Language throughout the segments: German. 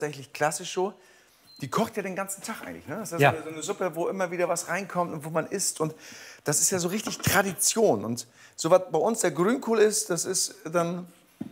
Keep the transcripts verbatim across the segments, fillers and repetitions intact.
tatsächlich klassisch so. Die kocht ja den ganzen Tag eigentlich. Ne? Das ist ja. so eine Suppe, wo immer wieder was reinkommt und wo man isst. Und das ist ja so richtig Tradition. Und so was bei uns der Grünkohl ist, das ist dann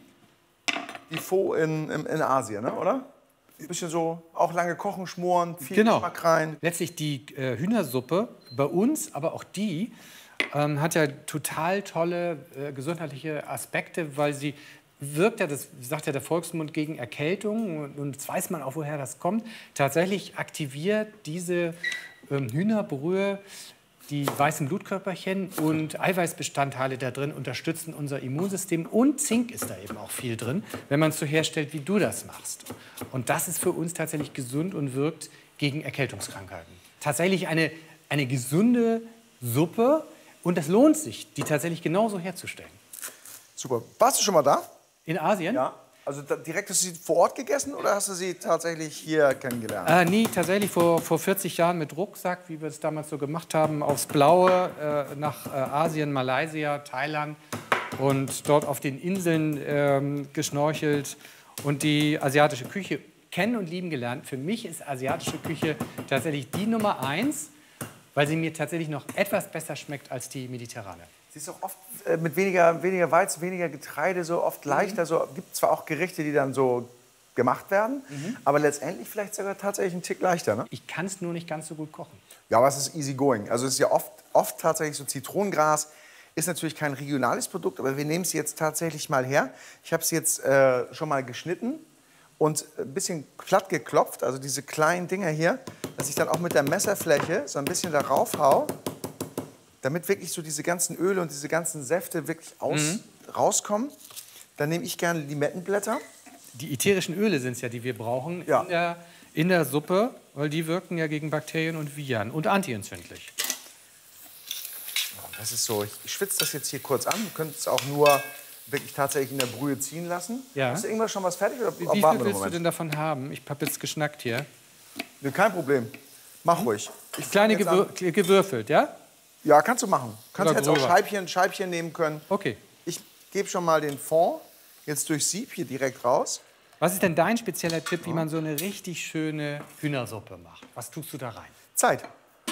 die Pho in, in, in Asien, ne? Oder? Ein bisschen so, auch lange kochen, schmoren, viel genau. Geschmack rein. Letztlich die äh, Hühnersuppe bei uns, aber auch die, ähm, hat ja total tolle äh, gesundheitliche Aspekte, weil sie wirkt ja, das sagt ja der Volksmund, gegen Erkältung. Und, und jetzt weiß man auch, woher das kommt. Tatsächlich aktiviert diese ähm, Hühnerbrühe die weißen Blutkörperchen und Eiweißbestandteile da drin unterstützen unser Immunsystem. Und Zink ist da eben auch viel drin, wenn man es so herstellt, wie du das machst. Und das ist für uns tatsächlich gesund und wirkt gegen Erkältungskrankheiten. Tatsächlich eine, eine gesunde Suppe. Und das lohnt sich, die tatsächlich genauso herzustellen. Super. Warst du schon mal da? In Asien? Ja. Also da, direkt hast du sie vor Ort gegessen oder hast du sie tatsächlich hier kennengelernt? Äh, nee, tatsächlich vor, vor vierzig Jahren mit Rucksack, wie wir es damals so gemacht haben, aufs Blaue, äh, nach äh, Asien, Malaysia, Thailand und dort auf den Inseln ähm, geschnorchelt und die asiatische Küche kennen und lieben gelernt. Für mich ist asiatische Küche tatsächlich die Nummer eins, weil sie mir tatsächlich noch etwas besser schmeckt als die mediterrane. Sie ist auch oft äh, mit weniger, weniger Weizen, weniger Getreide, so oft leichter. So gibt zwar auch Gerichte, die dann so gemacht werden, mhm. aber letztendlich vielleicht sogar tatsächlich einen Tick leichter. Ne? Ich kann es nur nicht ganz so gut kochen. Ja, aber es ist easy going. Also es ist ja oft, oft tatsächlich so Zitronengras. Ist natürlich kein regionales Produkt, aber wir nehmen es jetzt tatsächlich mal her. Ich habe es jetzt äh, schon mal geschnitten und ein bisschen platt geklopft, also diese kleinen Dinger hier, dass ich dann auch mit der Messerfläche so ein bisschen darauf hau, damit wirklich so diese ganzen Öle und diese ganzen Säfte wirklich aus, mhm. rauskommen. Dann nehme ich gerne Limettenblätter. Die ätherischen Öle sind es ja, die wir brauchen ja. in, der, in der Suppe, weil die wirken ja gegen Bakterien und Viren und antientzündlich. Das ist so, ich schwitze das jetzt hier kurz an. Du könntest es auch nur wirklich tatsächlich in der Brühe ziehen lassen. Ja. Ist irgendwas schon was fertig? Oder wie wie viel willst du denn davon haben? Ich habe jetzt geschnackt hier. Ja, kein Problem. Mach ruhig. Ich Kleine gewür gewürfelt, ja? Ja, kannst du machen. Kannst Oder jetzt auch gröber. Scheibchen, Scheibchen nehmen können. Okay. Ich gebe schon mal den Fond jetzt durch Sieb hier direkt raus. Was ist denn dein spezieller Tipp, wie man so eine richtig schöne Hühnersuppe macht? Was tust du da rein? Zeit.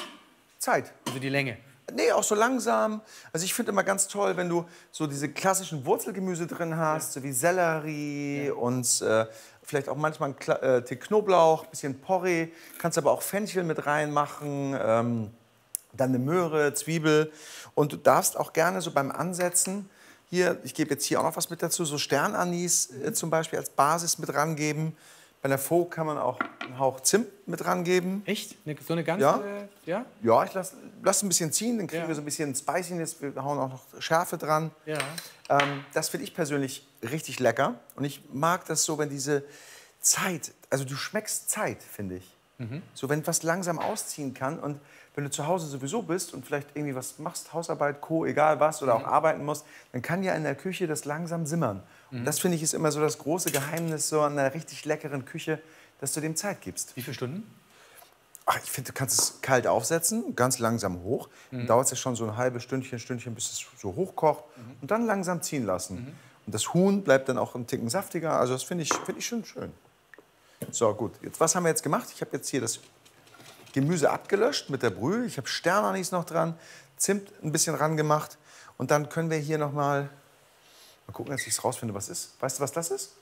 Zeit. Also die Länge. Nee, auch so langsam. Also ich finde immer ganz toll, wenn du so diese klassischen Wurzelgemüse drin hast, ja. so wie Sellerie ja. und äh, vielleicht auch manchmal ein Kla äh, Tick Knoblauch, bisschen Porree. Kannst aber auch Fenchel mit reinmachen, ähm, dann eine Möhre, Zwiebel. Und du darfst auch gerne so beim Ansetzen, hier, ich gebe jetzt hier auch noch was mit dazu, so Sternanis äh, zum Beispiel als Basis mit rangeben. Bei der Pho kann man auch einen Hauch Zimt mit rangeben. Echt? So eine ganze? Ja, äh, ja? ja ich lasse lass ein bisschen ziehen, dann kriegen Ja. wir so ein bisschen Spiciness, wir hauen auch noch Schärfe dran. Ja. Ähm, das finde ich persönlich richtig lecker. Und ich mag das so, wenn diese Zeit, also du schmeckst Zeit, finde ich. Mhm. So, wenn was langsam ausziehen kann und wenn du zu Hause sowieso bist und vielleicht irgendwie was machst, Hausarbeit, Co., egal was, oder auch arbeiten musst, dann kann ja in der Küche das langsam simmern. Mhm. Und das, finde ich, ist immer so das große Geheimnis so an einer richtig leckeren Küche, dass du dem Zeit gibst. Wie viele Stunden? Ach, ich finde, du kannst es kalt aufsetzen, ganz langsam hoch. Mhm. Dann dauert es ja schon so ein halbes Stündchen, Stündchen, bis es so hochkocht. Mhm. Und dann langsam ziehen lassen. Mhm. Und das Huhn bleibt dann auch ein Ticken saftiger. Also das finde ich, find ich schon schön. So, gut. Jetzt, was haben wir jetzt gemacht? Ich habe jetzt hier das Gemüse abgelöscht mit der Brühe. Ich habe Sternanis noch dran, Zimt ein bisschen ran gemacht. Und dann können wir hier noch mal, mal gucken, dass ich es rausfinde, was ist. Weißt du, was das ist?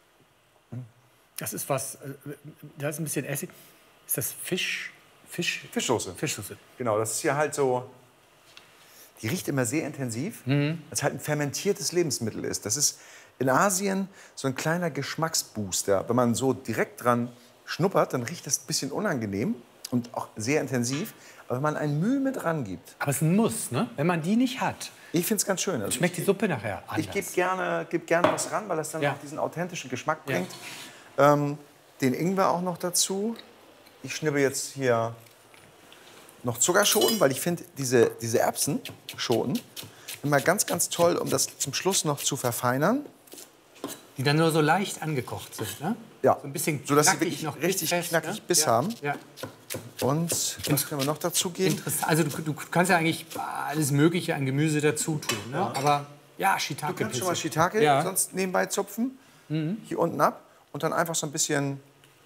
Hm? Das ist was, äh, da ist ein bisschen Essig. Ist das Fisch? Fisch? Fischsoße. Fischsoße. Genau, das ist hier halt so, die riecht immer sehr intensiv, mhm. weil es halt ein fermentiertes Lebensmittel ist. Das ist in Asien so ein kleiner Geschmacksbooster. Wenn man so direkt dran schnuppert, dann riecht das ein bisschen unangenehm und auch sehr intensiv. Aber wenn man ein Mühe mit rangibt. Aber es ist ein Muss, ne? Wenn man die nicht hat. Ich finde es ganz schön. Also schmeckt die Suppe nachher anders. Ich gebe gerne, geb gerne was ran, weil das dann ja. auch diesen authentischen Geschmack bringt. Ja. Ähm, den Ingwer auch noch dazu. Ich schnibbel jetzt hier noch Zuckerschoten, weil ich finde diese, diese Erbsenschoten immer ganz, ganz toll, um das zum Schluss noch zu verfeinern. Die dann nur so leicht angekocht sind, ne? Ja, so ein bisschen so dass sie knackig, wirklich noch richtig fest, knackig ne? Biss ja. haben. Ja. Und was können wir noch dazu geben? Also du, du kannst ja eigentlich alles Mögliche an Gemüse dazu tun, ne? Ja. Aber ja, Shiitake. Du kannst schon mal Shiitake ja. sonst nebenbei zupfen, mhm. hier unten ab und dann einfach so ein bisschen